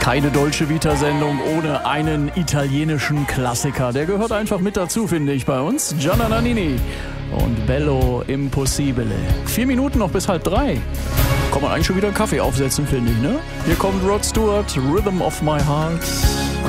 Keine Dolce Vita Sendung ohne einen italienischen Klassiker. Der gehört einfach mit dazu, finde ich, bei uns. Gianna Nannini und Bello Impossibile. 4 Minuten noch bis 2:30. Kann man eigentlich schon wieder einen Kaffee aufsetzen, finde ich, ne? Hier kommt Rod Stewart, Rhythm of My Heart.